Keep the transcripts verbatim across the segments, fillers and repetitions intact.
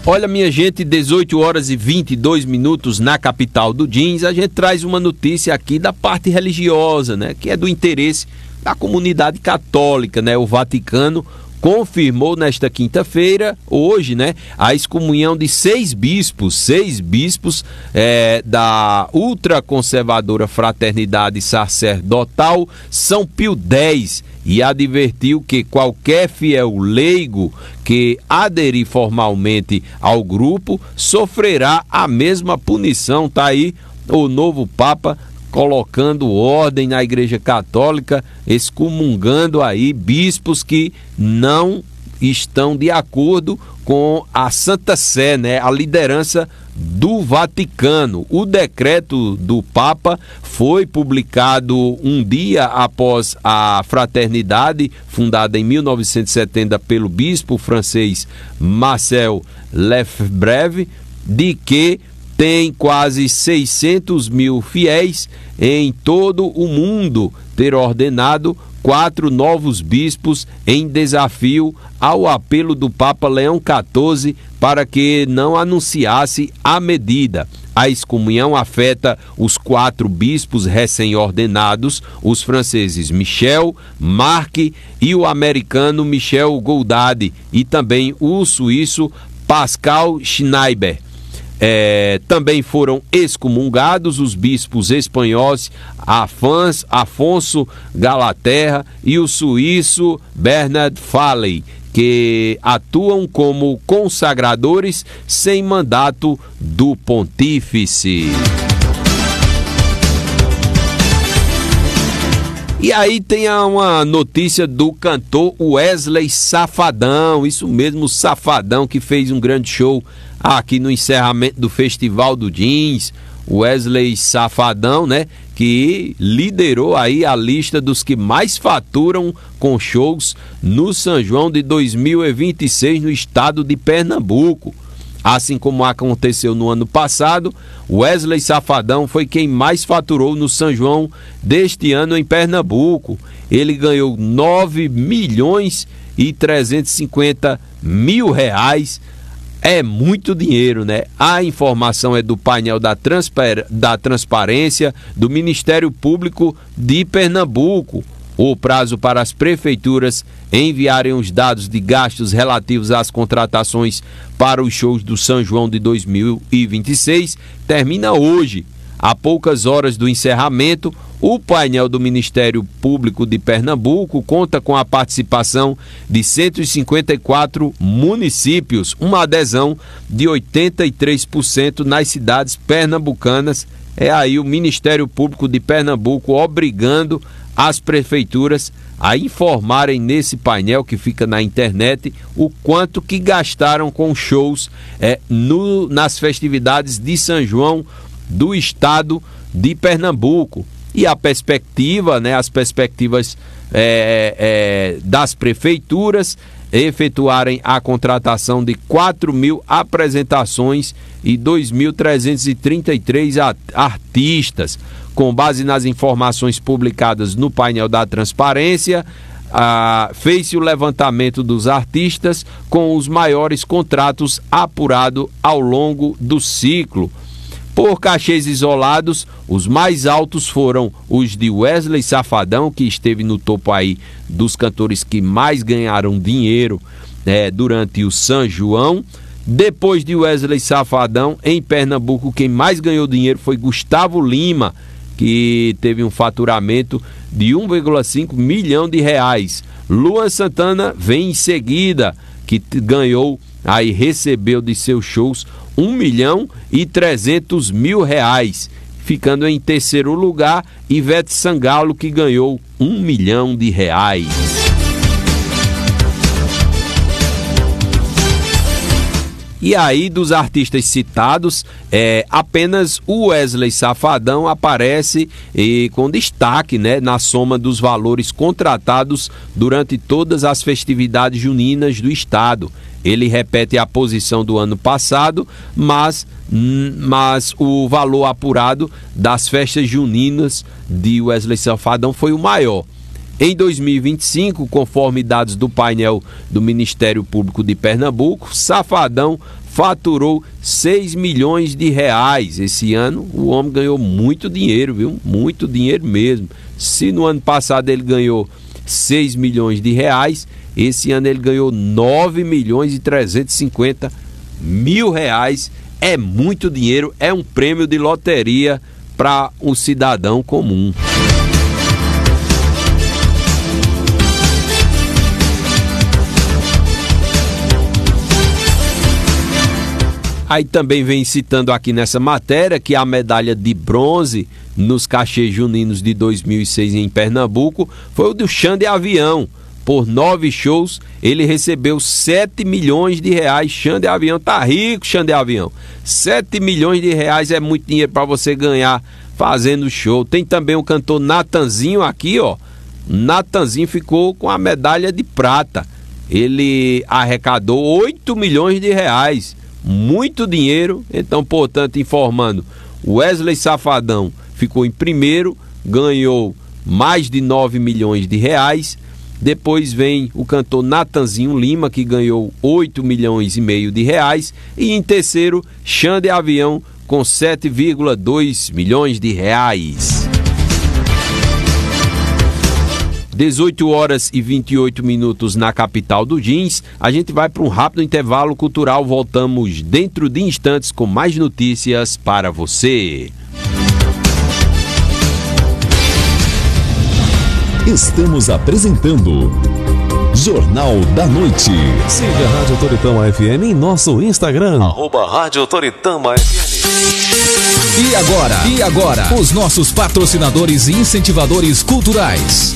Olha, minha gente, dezoito horas e vinte e dois minutos na capital do jeans. A gente traz uma notícia aqui da parte religiosa, né? Que é do interesse da comunidade católica, né? O Vaticano confirmou nesta quinta-feira, hoje, né, a excomunhão de seis bispos, seis bispos é, da ultraconservadora Fraternidade Sacerdotal São Pio X, e advertiu que qualquer fiel leigo que aderir formalmente ao grupo sofrerá a mesma punição. Tá aí o novo Papa colocando ordem na Igreja Católica, excomungando aí bispos que não estão de acordo com a Santa Sé, né? A liderança do Vaticano. O decreto do Papa foi publicado um dia após a fraternidade, fundada em mil novecentos e setenta pelo bispo francês Marcel Lefebvre, de que tem quase seiscentos mil fiéis em todo o mundo, ter ordenado quatro novos bispos em desafio ao apelo do Papa Leão quatorze para que não anunciasse a medida. A excomunhão afeta os quatro bispos recém-ordenados, os franceses Michel, Marc e o americano Michel Goudade, e também o suíço Pascal Schneiber. É, também foram excomungados os bispos espanhóis Afans, Afonso Galaterra e o suíço Bernard Falley, que atuam como consagradores sem mandato do pontífice. E aí tem uma notícia do cantor Wesley Safadão, isso mesmo, Safadão, que fez um grande show aqui no encerramento do Festival do Jeans. Wesley Safadão, né, que liderou aí a lista dos que mais faturam com shows no São João de dois mil e vinte e seis no estado de Pernambuco. Assim como aconteceu no ano passado, Wesley Safadão foi quem mais faturou no São João deste ano em Pernambuco. Ele ganhou nove milhões e trezentos e cinquenta mil reais. É muito dinheiro, né? A informação é do painel da, transpar... da transparência do Ministério Público de Pernambuco. O prazo para as prefeituras enviarem os dados de gastos relativos às contratações para os shows do São João de dois mil e vinte e seis termina hoje. Há poucas horas do encerramento, o painel do Ministério Público de Pernambuco conta com a participação de cento e cinquenta e quatro municípios, uma adesão de oitenta e três por cento nas cidades pernambucanas. É aí o Ministério Público de Pernambuco obrigando as prefeituras a informarem nesse painel que fica na internet o quanto que gastaram com shows é, no, nas festividades de São João do estado de Pernambuco. E a perspectiva, né, as perspectivas é, é, das prefeituras efetuarem a contratação de quatro mil apresentações e dois mil trezentos e trinta e três artistas. Com base nas informações publicadas no painel da transparência, ah, fez-se o levantamento dos artistas com os maiores contratos apurados ao longo do ciclo. Por cachês isolados, os mais altos foram os de Wesley Safadão, que esteve no topo aí dos cantores que mais ganharam dinheiro é, durante o São João. Depois de Wesley Safadão, em Pernambuco, quem mais ganhou dinheiro foi Gustavo Lima, que teve um faturamento de um vírgula cinco milhão de reais. Luan Santana vem em seguida, que ganhou, aí recebeu de seus shows um milhão e trezentos mil reais. Ficando em terceiro lugar, Ivete Sangalo, que ganhou um milhão de reais. E aí, dos artistas citados, é, apenas o Wesley Safadão aparece e, com destaque, né, na soma dos valores contratados durante todas as festividades juninas do estado. Ele repete a posição do ano passado, mas, mas o valor apurado das festas juninas de Wesley Safadão foi o maior. Em dois mil e vinte e cinco, conforme dados do painel do Ministério Público de Pernambuco, Safadão faturou seis milhões de reais. Esse ano o homem ganhou muito dinheiro, viu? Muito dinheiro mesmo. Se no ano passado ele ganhou seis milhões de reais, esse ano ele ganhou nove milhões e trezentos e cinquenta mil reais. É muito dinheiro, é um prêmio de loteria para o cidadão comum. Aí também vem citando aqui nessa matéria que a medalha de bronze nos cachês juninos de dois mil e seis em Pernambuco foi o do Xande Avião. Por nove shows, ele recebeu sete milhões de reais. Xande Avião tá rico, Xande Avião. sete milhões de reais é muito dinheiro para você ganhar fazendo show. Tem também o cantor Natanzinho aqui, ó. Natanzinho ficou com a medalha de prata. Ele arrecadou oito milhões de reais. Muito dinheiro. Então, portanto, informando, Wesley Safadão ficou em primeiro, ganhou mais de nove milhões de reais. Depois vem o cantor Natanzinho Lima, que ganhou oito milhões e meio de reais. E em terceiro, Xande Avião, com sete vírgula dois milhões de reais. dezoito horas e vinte e oito minutos na capital do jeans. A gente vai para um rápido intervalo cultural. Voltamos dentro de instantes com mais notícias para você. Estamos apresentando Jornal da Noite. Siga a Rádio Toritama F M em nosso Instagram, arroba Rádio Toritama F M. E agora, e agora, os nossos patrocinadores e incentivadores culturais.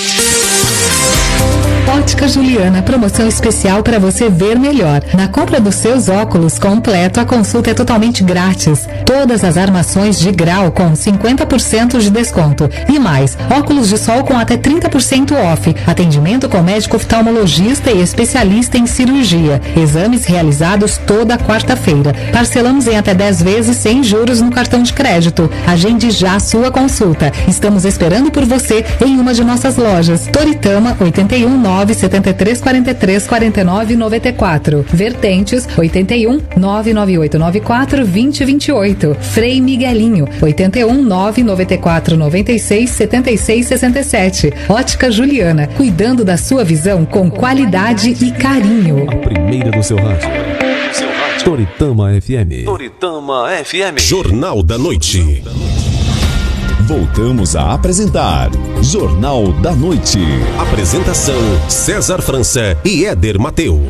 Ótica Juliana, promoção especial para você ver melhor. Na compra dos seus óculos completo, a consulta é totalmente grátis. Todas as armações de grau com cinquenta por cento de desconto. E mais, óculos de sol com até trinta por cento off. Atendimento com médico oftalmologista e especialista em cirurgia. Exames realizados toda quarta-feira. Parcelamos em até dez vezes sem juros no cartão de crédito. Agende já a sua consulta. Estamos esperando por você em uma de nossas lojas. Toritama, oitenta e um, nove sete três quatro três quatro nove nove quatro. Vertentes, oitenta e um, nove nove oito nove quatro, dois zero dois oito. Frei Miguelinho, oitenta e um, nove nove quatro nove seis, sete seis seis sete. Ótica Juliana, cuidando da sua visão com qualidade e carinho. A primeira do seu rádio. Seu rádio. Toritama F M. Toritama F M. Jornal da Noite. Voltamos a apresentar Jornal da Noite. Apresentação César França e Éder Mateus.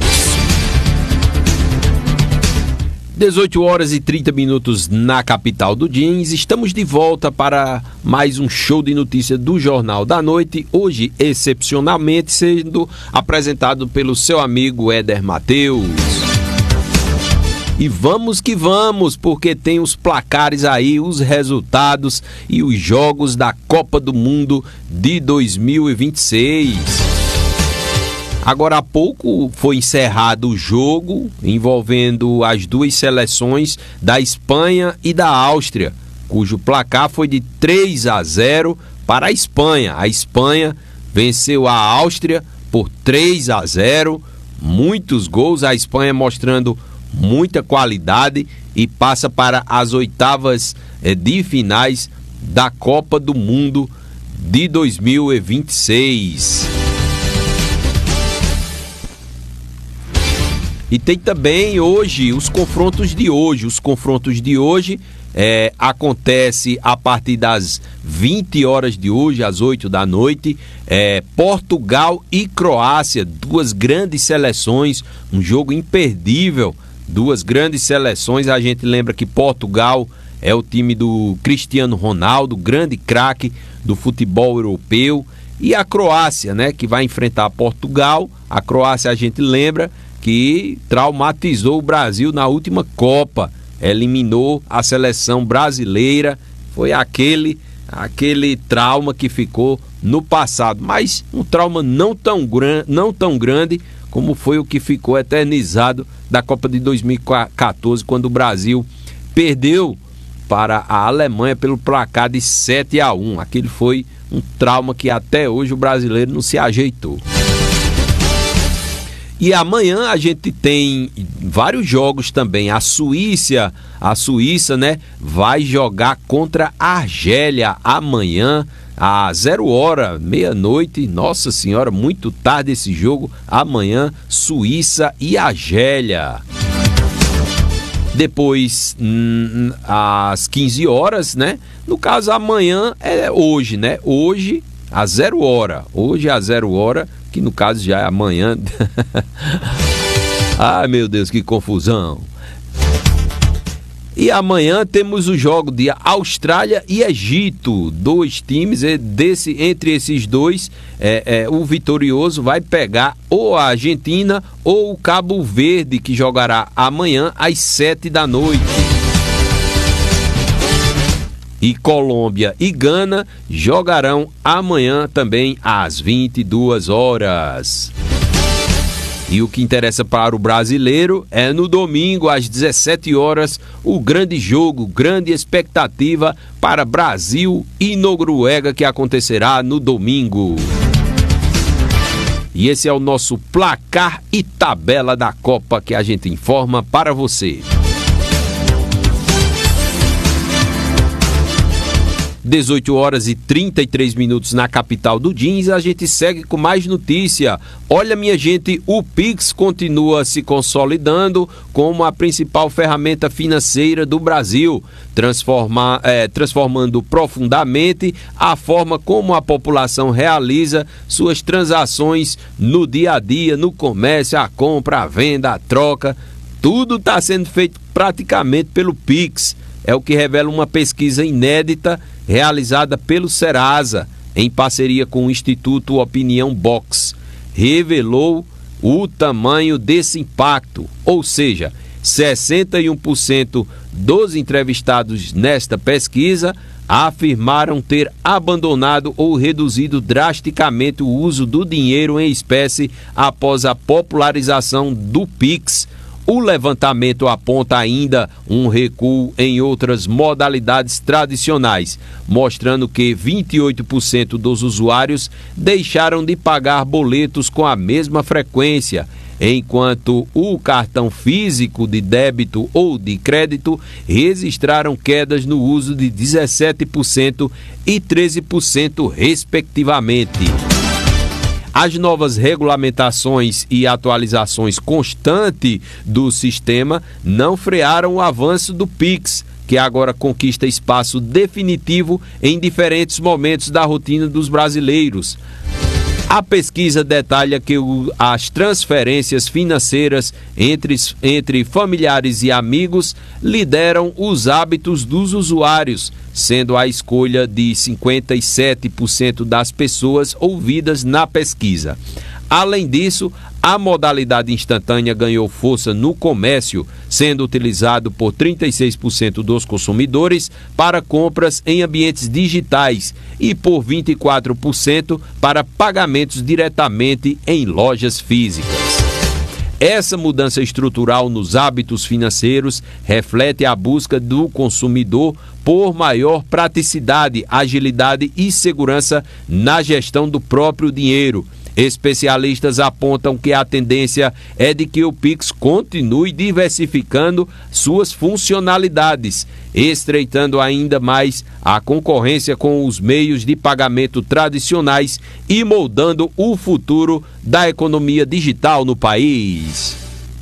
dezoito horas e trinta minutos na capital do jeans. Estamos de volta para mais um show de notícias do Jornal da Noite. Hoje, excepcionalmente, sendo apresentado pelo seu amigo Éder Mateus. E vamos que vamos, porque tem os placares aí, os resultados e os jogos da Copa do Mundo de dois mil e vinte e seis. Agora há pouco foi encerrado o jogo envolvendo as duas seleções da Espanha e da Áustria, cujo placar foi de três a zero para a Espanha. A Espanha venceu a Áustria por três a zero, muitos gols, a Espanha mostrando muita qualidade e passa para as oitavas eh, de finais da Copa do Mundo de dois mil e vinte e seis. E tem também hoje os confrontos de hoje. Os confrontos de hoje é, acontece a partir das vinte horas de hoje, às oito da noite. É, Portugal e Croácia, duas grandes seleções, um jogo imperdível. Duas grandes seleções. A gente lembra que Portugal é o time do Cristiano Ronaldo, grande craque do futebol europeu. E a Croácia, né, que vai enfrentar Portugal. A Croácia, a gente lembra que traumatizou o Brasil na última Copa. Eliminou a seleção brasileira. Foi aquele, aquele trauma que ficou no passado. Mas um trauma não tão, gran, não tão grande como foi o que ficou eternizado da Copa de dois mil e quatorze, quando o Brasil perdeu para a Alemanha pelo placar de sete a um. Aquele foi um trauma que até hoje o brasileiro não se ajeitou. E amanhã a gente tem vários jogos também. A Suíça, a Suíça, né, vai jogar contra a Argélia amanhã às zero hora, meia-noite. Nossa senhora, muito tarde esse jogo. Amanhã, Suíça e Argélia. Depois, hum, às quinze horas, né? No caso, amanhã é hoje, né? Hoje, às zero hora. Hoje, às zero hora, que no caso já é amanhã. Ai, meu Deus, que confusão. E amanhã temos o jogo de Austrália e Egito. Dois times, desse, entre esses dois, é, é, o vitorioso vai pegar ou a Argentina ou o Cabo Verde, que jogará amanhã às sete da noite. E Colômbia e Gana jogarão amanhã também às vinte e duas horas. E o que interessa para o brasileiro é no domingo, às dezessete horas, o grande jogo, grande expectativa para Brasil e Noruega, que acontecerá no domingo. E esse é o nosso placar e tabela da Copa que a gente informa para você. dezoito horas e trinta e três minutos na capital do Jeans, a gente segue com mais notícia. Olha, minha gente, o Pix continua se consolidando como a principal ferramenta financeira do Brasil, transforma, é, transformando profundamente a forma como a população realiza suas transações no dia a dia, no comércio, a compra, a venda, a troca. Tudo está sendo feito praticamente pelo Pix. É o que revela uma pesquisa inédita realizada pelo Serasa, em parceria com o Instituto Opinião Box. Revelou o tamanho desse impacto, ou seja, sessenta e um por cento dos entrevistados nesta pesquisa afirmaram ter abandonado ou reduzido drasticamente o uso do dinheiro em espécie após a popularização do Pix. O levantamento aponta ainda um recuo em outras modalidades tradicionais, mostrando que vinte e oito por cento dos usuários deixaram de pagar boletos com a mesma frequência, enquanto o cartão físico de débito ou de crédito registraram quedas no uso de dezessete por cento e treze por cento, respectivamente. As novas regulamentações e atualizações constantes do sistema não frearam o avanço do Pix, que agora conquista espaço definitivo em diferentes momentos da rotina dos brasileiros. A pesquisa detalha que o, as transferências financeiras entre, entre familiares e amigos lideram os hábitos dos usuários, sendo a escolha de cinquenta e sete por cento das pessoas ouvidas na pesquisa. Além disso, a modalidade instantânea ganhou força no comércio, sendo utilizado por trinta e seis por cento dos consumidores para compras em ambientes digitais e por vinte e quatro por cento para pagamentos diretamente em lojas físicas. Essa mudança estrutural nos hábitos financeiros reflete a busca do consumidor por maior praticidade, agilidade e segurança na gestão do próprio dinheiro. Especialistas apontam que a tendência é de que o Pix continue diversificando suas funcionalidades, estreitando ainda mais a concorrência com os meios de pagamento tradicionais e moldando o futuro da economia digital no país.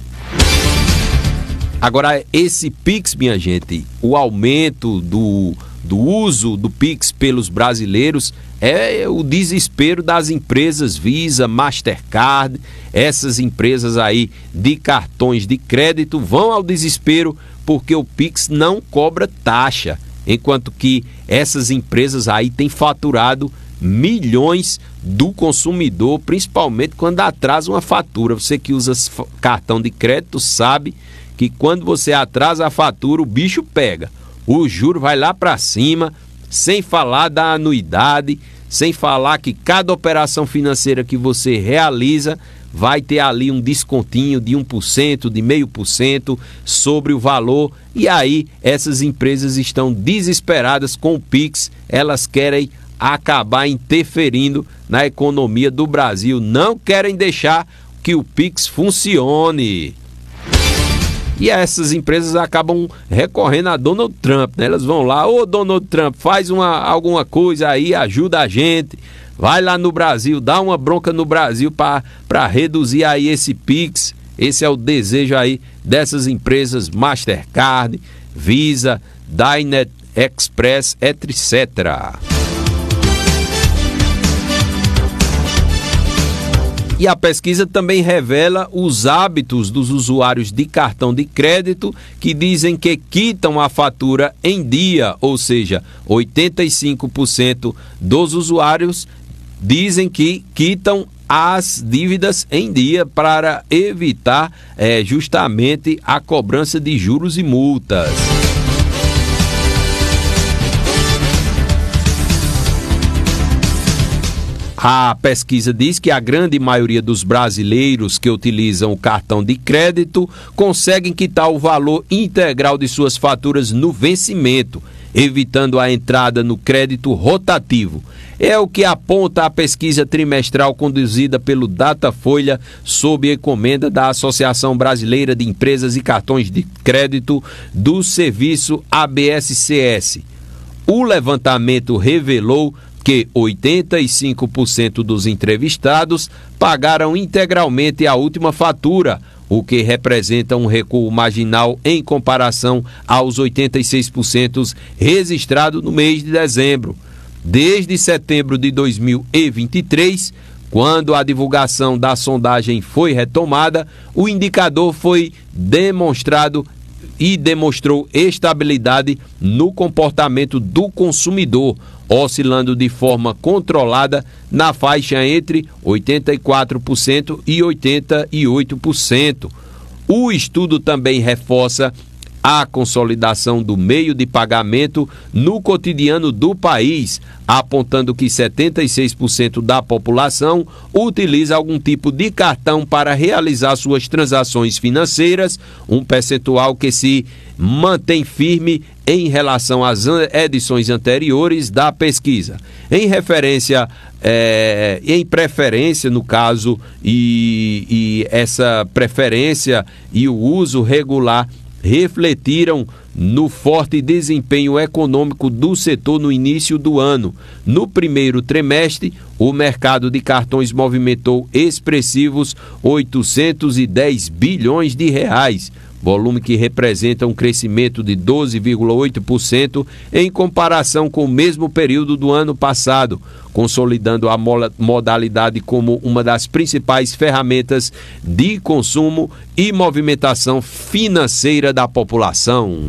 Agora, esse Pix, minha gente, o aumento do, do uso do Pix pelos brasileiros é o desespero das empresas Visa, Mastercard. Essas empresas aí de cartões de crédito vão ao desespero porque o Pix não cobra taxa, enquanto que essas empresas aí têm faturado milhões do consumidor, principalmente quando atrasa uma fatura. Você que usa cartão de crédito sabe que quando você atrasa a fatura, o bicho pega. O juro vai lá para cima, sem falar da anuidade, sem falar que cada operação financeira que você realiza vai ter ali um descontinho de um por cento, de meio por cento sobre o valor. E aí essas empresas estão desesperadas com o Pix, elas querem acabar interferindo na economia do Brasil, não querem deixar que o Pix funcione. E essas empresas acabam recorrendo a Donald Trump, né? Elas vão lá, ô Donald Trump, faz uma, alguma coisa aí, ajuda a gente, vai lá no Brasil, dá uma bronca no Brasil para reduzir aí esse Pix. Esse é o desejo aí dessas empresas Mastercard, Visa, Dynet Express, etcétera. E a pesquisa também revela os hábitos dos usuários de cartão de crédito, que dizem que quitam a fatura em dia, ou seja, oitenta e cinco por cento dos usuários dizem que quitam as dívidas em dia para evitar é, justamente a cobrança de juros e multas. A pesquisa diz que a grande maioria dos brasileiros que utilizam o cartão de crédito conseguem quitar o valor integral de suas faturas no vencimento, evitando a entrada no crédito rotativo. É o que aponta a pesquisa trimestral conduzida pelo Datafolha sob encomenda da Associação Brasileira de Empresas e Cartões de Crédito do Serviço A B S C S. O levantamento revelou que oitenta e cinco por cento dos entrevistados pagaram integralmente a última fatura, o que representa um recuo marginal em comparação aos oitenta e seis por cento registrado no mês de dezembro. Desde setembro de dois mil e vinte e três, quando a divulgação da sondagem foi retomada, o indicador foi demonstrado e demonstrou estabilidade no comportamento do consumidor, oscilando de forma controlada na faixa entre oitenta e quatro por cento e oitenta e oito por cento. O estudo também reforça a consolidação do meio de pagamento no cotidiano do país, apontando que setenta e seis por cento da população utiliza algum tipo de cartão para realizar suas transações financeiras, um percentual que se mantém firme em relação às edições anteriores da pesquisa. Em referência, é, em preferência no caso, e, e essa preferência e o uso regular refletiram no forte desempenho econômico do setor no início do ano. No primeiro trimestre, o mercado de cartões movimentou expressivos oitocentos e dez bilhões de reais, volume que representa um crescimento de doze vírgula oito por cento em comparação com o mesmo período do ano passado, consolidando a modalidade como uma das principais ferramentas de consumo e movimentação financeira da população.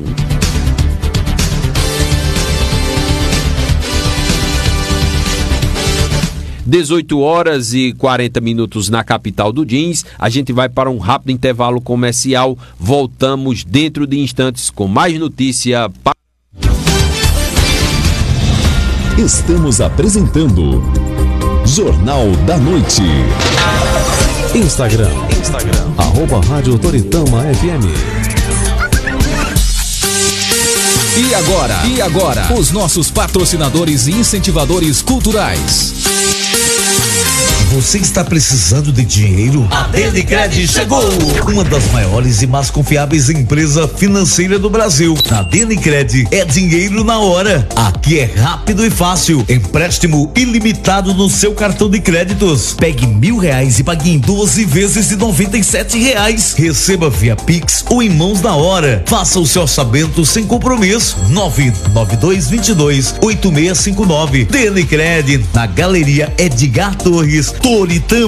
dezoito horas e quarenta minutos na capital do jeans. A gente vai para um rápido intervalo comercial. Voltamos dentro de instantes com mais notícia. Estamos apresentando Jornal da Noite. Instagram, Instagram, arroba Rádio Toritama F M. E agora, e agora, os nossos patrocinadores e incentivadores culturais. Você está precisando de dinheiro? A Denicred chegou! Uma das maiores e mais confiáveis empresas financeiras do Brasil. Na Denicred é dinheiro na hora. Aqui é rápido e fácil. Empréstimo ilimitado no seu cartão de créditos. Pegue mil reais e pague em doze vezes de noventa e sete reais. Receba via Pix ou em mãos na hora. Faça o seu orçamento sem compromisso. nove nove dois dois dois oito seis cinco nove. Denicred, na Galeria Edgar Torres, Toritama.